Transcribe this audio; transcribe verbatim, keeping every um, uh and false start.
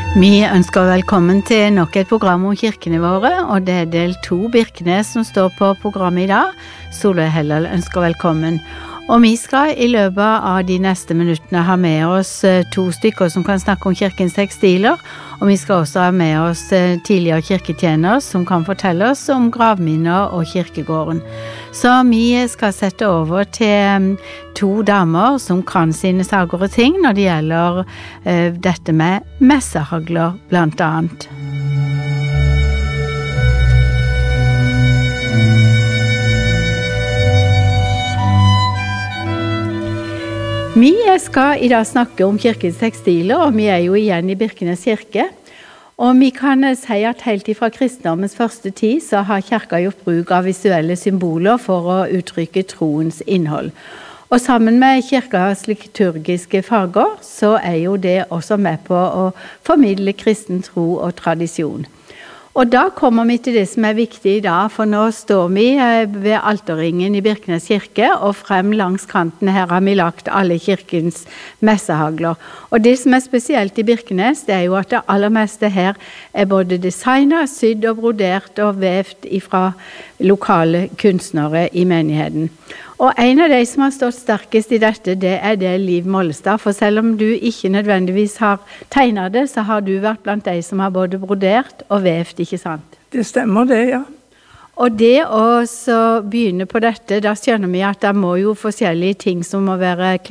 Vi ønsker velkommen til nok et program om kirkene våre, og det er del to Birkenes som står på programmet i dag. Solveig Hellal ønsker velkommen. Og vi skal i løpet av de neste minuttene ha med oss to stykker som kan snakke om kirkens tekstiler, og vi skal også ha med oss tidligere kirketjenere som kan fortelle oss om gravminner og kirkegården. Så vi skal sette over til to damer som kan sine saker og ting når det gjelder uh, dette med messehagler blant annet. Vi skal i dag snakke om kirkens tekstiler, og vi er jo igjen i Birkenes kirke. Og vi kan si at helt ifra kristendommens første tid så har kirka gjort bruk av visuelle symboler for å uttrykke troens innhold. Og sammen med kirkas liturgiske farger så er jo det også med på å formidle kristen tro og tradisjon. Og da kommer vi til det som er viktig i dag, for nå står vi ved alterringen i Birkenes kirke, og frem langs kanten her har vi lagt alle kirkens messehagler. Og det som er spesielt i Birkenes, det er jo at det aller meste her er både designet, sydd og brodert og vevt fra lokale kunstnere i menigheten. Og en av de som har stått sterkest i dette, det er det Liv Mollestad, for selv om du ikke nødvendigvis har tegnet det, så har du vært blant de som har både brodert og vevt, ikke sant? Det stemmer det, ja. Og det å så begynne på dette, da skjønner vi at det må jo forskjellige ting som må være